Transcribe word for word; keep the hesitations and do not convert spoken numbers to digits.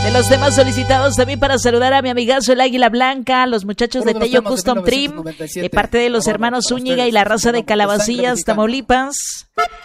De los temas solicitados también para saludar a mi amigazo el Águila Blanca, los muchachos de Tello Custom Trim, de parte de los hermanos Zúñiga y la raza de Calabacillas, Tamaulipas.